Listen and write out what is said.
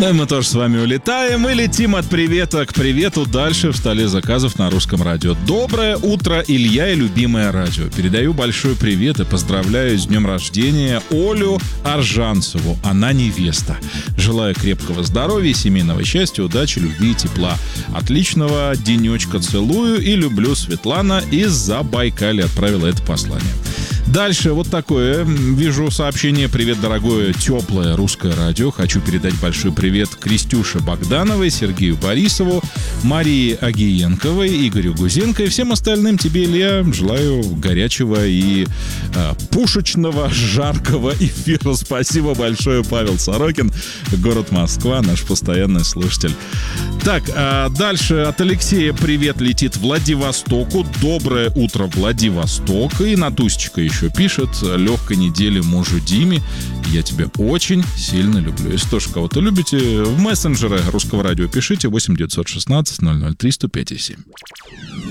Ну и мы тоже с вами улетаем и летим от привета к привету дальше в столе заказов на Русском радио. Доброе утро, Илья и любимое радио. Передаю большой привет и поздравляю с днем рождения Олю Аржанцеву. Она невеста. Желаю крепкого здоровья, семейного счастья, удачи, любви и тепла. Отличного денечка, целую и люблю. Светлана из Забайкалья отправила это послание. Дальше вот такое. Вижу сообщение. Привет, дорогое, теплое русское радио. Хочу передать большой привет Крестюше Богдановой, Сергею Борисову, Марии Агиенковой, Игорю Гузенко и всем остальным. Тебе, Илья, желаю горячего и пушечного, жаркого эфира. Спасибо большое, Павел Сорокин, город Москва, наш постоянный слушатель. Так, дальше от Алексея привет летит Владивостоку. Доброе утро, Владивосток. И Натусечка еще пишет: легкой недели мужу Диме. Я тебя очень сильно люблю. Если тоже кого-то любите, в мессенджеры Русского радио пишите 8 916 003 105 7.